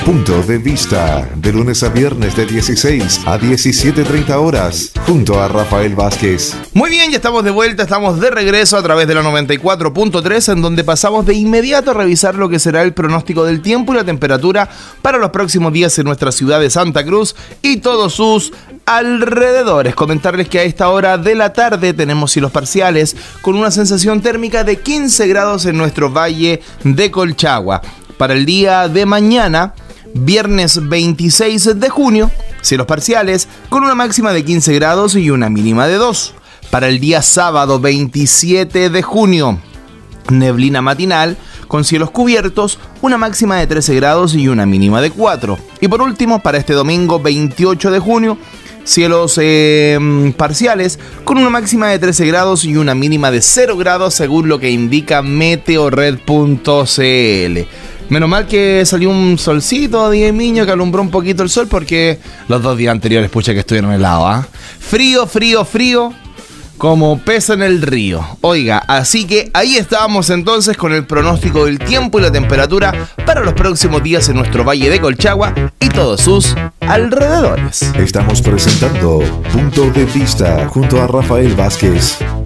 Punto de Vista, de lunes a viernes de 16 a 17:30 horas, junto a Rafael Vázquez. Muy bien, ya estamos de vuelta, estamos de regreso a través de la 94.3, en donde pasamos de inmediato a revisar lo que será el pronóstico del tiempo y la temperatura para los próximos días en nuestra ciudad de Santa Cruz y todos sus alrededores. Comentarles que a esta hora de la tarde tenemos cielos parciales con una sensación térmica de 15 grados en nuestro valle de Colchagua. Para el día de mañana, viernes 26 de junio, cielos parciales con una máxima de 15 grados y una mínima de 2. Para el día sábado 27 de junio, neblina matinal con cielos cubiertos, una máxima de 13 grados y una mínima de 4. Y por último, para este domingo 28 de junio, cielos parciales con una máxima de 13 grados y una mínima de 0 grados según lo que indica meteorred.cl. Menos mal que salió un solcito de niño que alumbró un poquito el sol, porque los 2 días anteriores, pucha, que estuvieron helados, ¿eh? Frío, frío, frío, como pez en el río. Oiga, así que ahí estábamos entonces con el pronóstico del tiempo y la temperatura para los próximos días en nuestro valle de Colchagua y todos sus alrededores. Estamos presentando Punto de Vista junto a Rafael Vázquez.